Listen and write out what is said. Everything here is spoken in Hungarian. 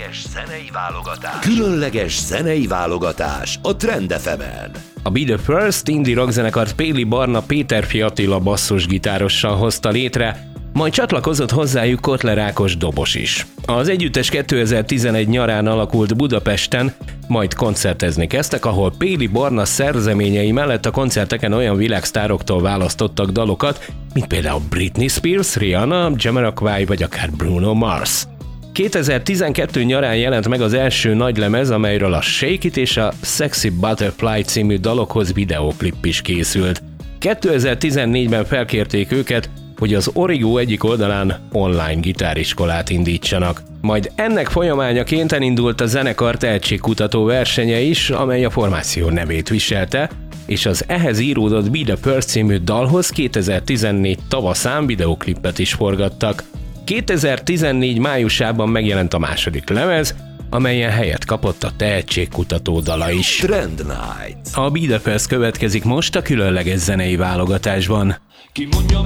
Különleges zenei válogatás a Trend FM-en. A Be The First indie rock zenekart Péli Barna Péterfi Attila basszusgitárossal hozta létre, majd csatlakozott hozzájuk Kotler Ákos dobos is. Az együttes 2011 nyarán alakult Budapesten, majd koncertezni kezdtek, ahol Péli Barna szerzeményei mellett a koncerteken olyan világsztároktól választottak dalokat, mint például Britney Spears, Rihanna, Jamiroquai vagy akár Bruno Mars. 2012 nyarán jelent meg az első nagylemez, amelyről a Shake It és a Sexy Butterfly című dalokhoz videóklip is készült. 2014-ben felkérték őket, hogy az Origo egyik oldalán online gitáriskolát indítsanak. Majd ennek folyamányaként elindult a zenekar tehetségkutató versenye is, amely a formáció nevét viselte, és az ehhez íródott Be The First című dalhoz 2014 tavaszán videóklipet is forgattak. 2014 májusában megjelent a második lemez, amelyen helyet kapott a tehetségkutató dala is. Trend Night. A Be The First következik most a különleges zenei válogatásban. Ki mondja